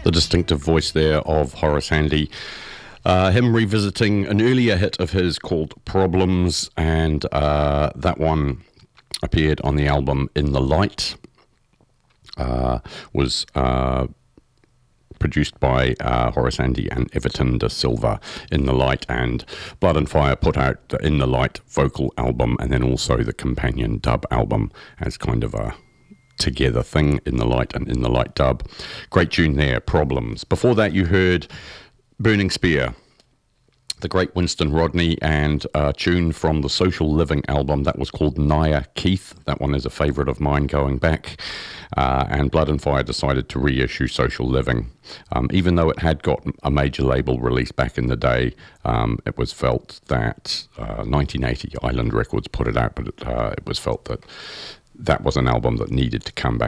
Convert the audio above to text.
The distinctive voice there of Horace Handy. Him revisiting an earlier hit of his called Problems, and that one appeared on the album In the Light. Was produced by Horace Handy and Everton da Silva. In the Light, and Blood and Fire put out the In the Light vocal album and then also the companion dub album as kind of a together thing, In the Light and In the Light dub. Great tune there, Problems. Before that you heard Burning Spear, the great Winston Rodney, and a tune from the Social Living album that was called Naya Keith. That one is a favourite of mine going back. And Blood and Fire decided to reissue Social Living. Even though it had got a major label release back in the day, it was felt that 1980 Island Records put it out, but it was felt that that was an album that needed to come back